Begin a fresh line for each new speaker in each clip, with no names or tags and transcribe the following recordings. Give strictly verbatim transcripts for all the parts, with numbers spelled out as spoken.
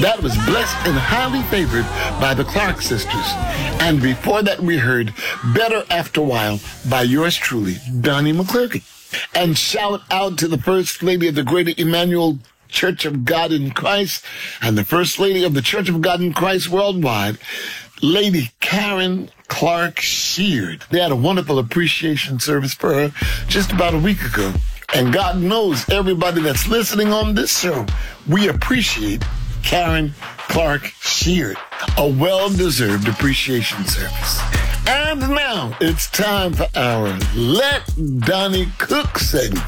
That was Blessed and Highly Favored by the Clark Sisters. And before that, we heard Better After a While by yours truly, Donnie McClurkin. And shout out to the First Lady of the Greater Emmanuel Church of God in Christ and the First Lady of the Church of God in Christ Worldwide, Lady Karen Clark Sheard. They had a wonderful appreciation service for her just about a week ago. And God knows everybody that's listening on this show, we appreciate Karen Clark Sheard. A well-deserved appreciation service. And now it's time for our Let Donnie Cook segment.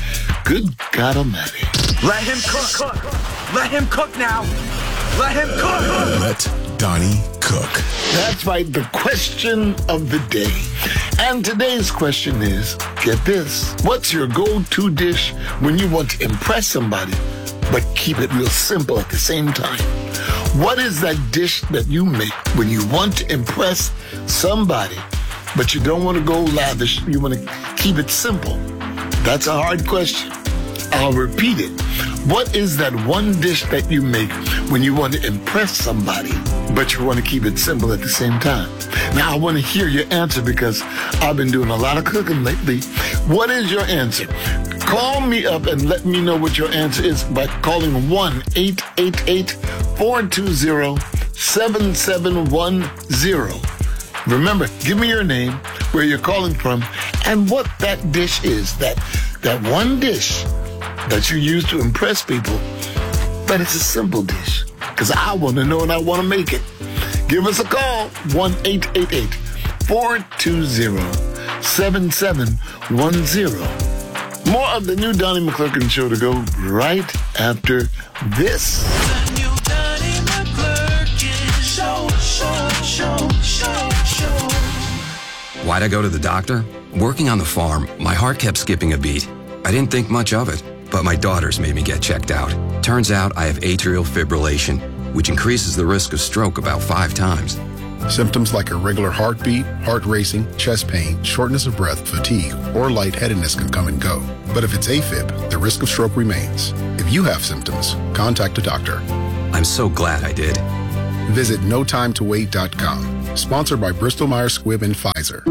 Good God Almighty.
Let him cook. cook. Let him cook now. Let him cook.
Let Donnie cook.
That's right, the question of the day. And today's question is, get this, what's your go-to dish when you want to impress somebody, but keep it real simple at the same time? What is that dish that you make when you want to impress somebody, but you don't want to go lavish, you want to keep it simple? That's a hard question. I'll repeat it. What is that one dish that you make when you want to impress somebody, but you want to keep it simple at the same time? Now, I want to hear your answer because I've been doing a lot of cooking lately. What is your answer? Call me up and let me know what your answer is by calling one eight eight eight, four two zero, seven seven one zero. Remember, give me your name, where you're calling from, and what that dish is, that, that one dish that you use to impress people, but it's a simple dish, because I want to know and I want to make it. Give us a call, one eight eight eight, four two zero, seven seven one zero. More of the new Donnie McClurkin Show to go right after this.
The new Donnie McClurkin Show, show, show, show, show.
Why'd I go to the doctor? Working on the farm, my heart kept skipping a beat. I didn't think much of it, but my daughters made me get checked out. Turns out I have atrial fibrillation, which increases the risk of stroke about five times.
Symptoms like irregular heartbeat, heart racing, chest pain, shortness of breath, fatigue, or lightheadedness can come and go. But if it's AFib, the risk of stroke remains. If you have symptoms, contact a doctor.
I'm so glad I did.
Visit no time to wait dot com. Sponsored by Bristol Myers Squibb and Pfizer.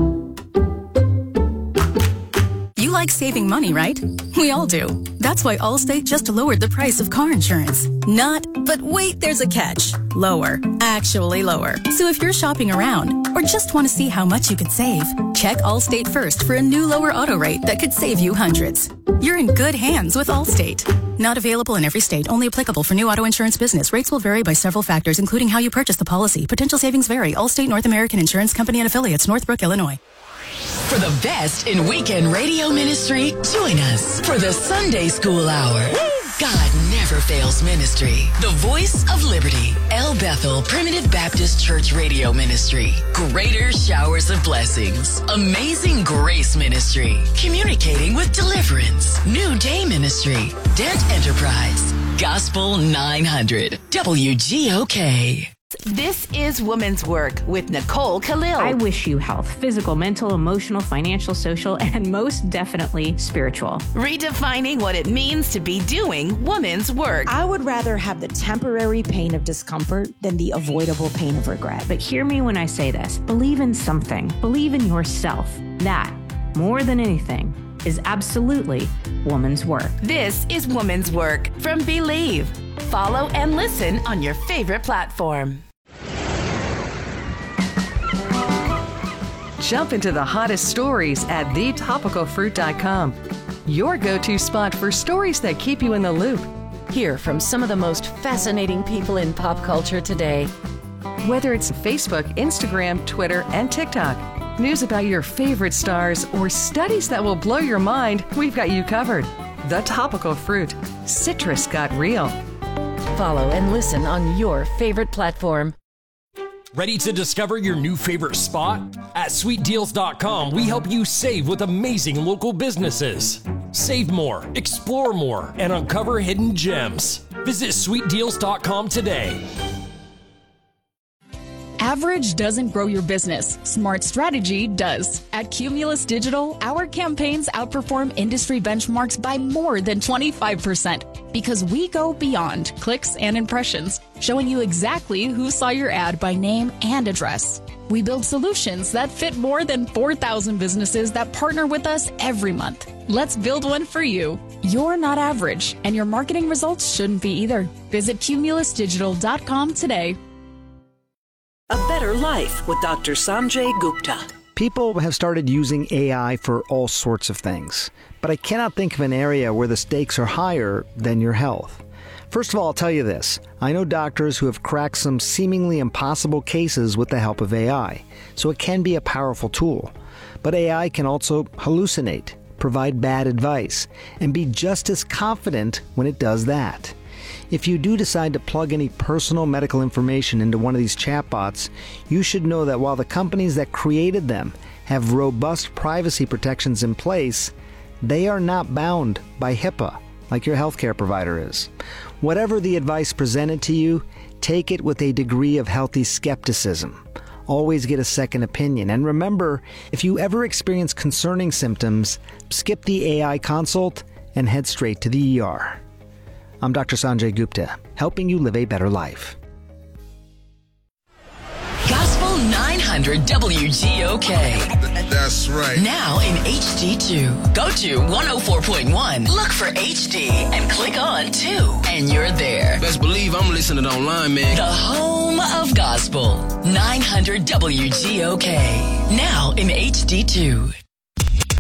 You like saving money, right? We all do. That's why Allstate just lowered the price of car insurance. Not, but wait, there's a catch. Lower. Actually lower. So if you're shopping around or just want to see how much you could save, check Allstate first for a new lower auto rate that could save you hundreds. You're in good hands with Allstate. Not available in every state. Only applicable for new auto insurance business. Rates will vary by several factors, including how you purchase the policy. Potential savings vary. Allstate North American Insurance Company and Affiliates, Northbrook, Illinois.
For the best in weekend radio ministry, join us for the Sunday School Hour. God Never Fails Ministry, the voice of liberty. El Bethel Primitive Baptist Church Radio Ministry. Greater Showers of Blessings. Amazing Grace Ministry. Communicating with Deliverance. New Day Ministry. Dent Enterprise. Gospel nine hundred. W G O K.
This is Woman's Work with Nicole Khalil.
I wish you health, physical, mental, emotional, financial, social, and most definitely spiritual.
Redefining what it means to be doing woman's work.
I would rather have the temporary pain of discomfort than the avoidable pain of regret.
But hear me when I say this. Believe in something. Believe in yourself. That, more than anything, is absolutely woman's work.
This is Woman's Work from Believe. Follow and listen on your favorite platform.
Jump into the hottest stories at the topical fruit dot com. Your go-to spot for stories that keep you in the loop.
Hear from some of the most fascinating people in pop culture today.
Whether it's Facebook, Instagram, Twitter, and TikTok, news about your favorite stars, or studies that will blow your mind, we've got you covered. The Topical Fruit. Citrus got real.
Follow and listen on your favorite platform.
Ready to discover your new favorite spot? At sweet deals dot com, we help you save with amazing local businesses. Save more, explore more, and uncover hidden gems. Visit sweet deals dot com today.
Average doesn't grow your business. Smart strategy does. At Cumulus Digital, our campaigns outperform industry benchmarks by more than twenty-five percent. Because we go beyond clicks and impressions, showing you exactly who saw your ad by name and address. We build solutions that fit more than four thousand businesses that partner with us every month. Let's build one for you. You're not average, and your marketing results shouldn't be either. Visit cumulus digital dot com today.
A Better Life with Doctor Sanjay Gupta.
People have started using A I for all sorts of things, but I cannot think of an area where the stakes are higher than your health. First of all, I'll tell you this. I know doctors who have cracked some seemingly impossible cases with the help of A I, so it can be a powerful tool. But A I can also hallucinate, provide bad advice, and be just as confident when it does that. If you do decide to plug any personal medical information into one of these chatbots, you should know that while the companies that created them have robust privacy protections in place, they are not bound by HIPAA like your healthcare provider is. Whatever the advice presented to you, take it with a degree of healthy skepticism. Always get a second opinion. And remember, if you ever experience concerning symptoms, skip the A I consult and head straight to the E R. I'm Doctor Sanjay Gupta, helping you live a better life.
Gospel nine hundred W G O K.
That's right.
Now in H D two. Go to one oh four point one, look for H D, and click on two, and you're there.
Best believe I'm listening online, man.
The home of gospel. nine hundred W G O K. Now in H D two.